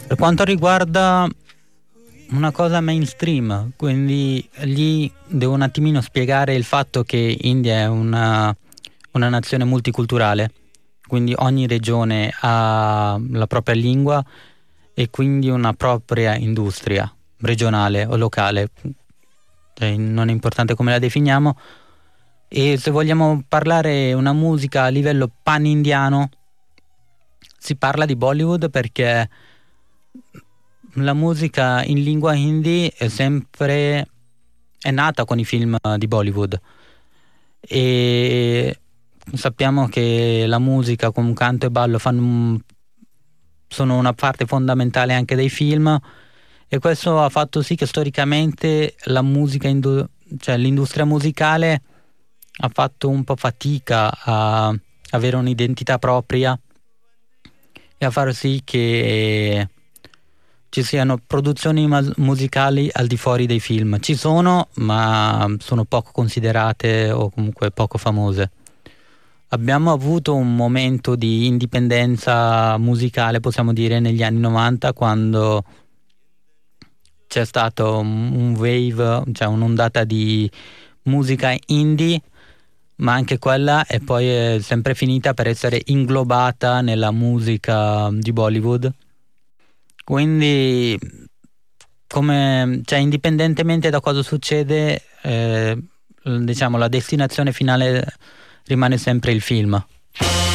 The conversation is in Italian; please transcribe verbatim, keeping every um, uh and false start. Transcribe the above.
Per quanto riguarda una cosa mainstream, quindi lì devo un attimino spiegare il fatto che India è una, una nazione multiculturale, quindi ogni regione ha la propria lingua e quindi una propria industria regionale o locale, cioè, non è importante come la definiamo. E se vogliamo parlare una musica a livello pan-indiano, si parla di Bollywood perché la musica in lingua hindi è sempre è nata con i film di Bollywood e sappiamo che la musica con canto e ballo fanno un- sono una parte fondamentale anche dei film, e questo ha fatto sì che storicamente la musica indu- cioè l'industria musicale ha fatto un po' fatica a avere un'identità propria e a far sì che ci siano produzioni ma- musicali al di fuori dei film. Ci sono, ma sono poco considerate o comunque poco famose. Abbiamo avuto un momento di indipendenza musicale, possiamo dire, negli anni novanta, quando c'è stato un un wave, cioè un'ondata di musica indie, ma anche quella è poi è sempre finita per essere inglobata nella musica di Bollywood. Quindi, come, cioè, indipendentemente da cosa succede, eh, diciamo, la destinazione finale rimane sempre il film.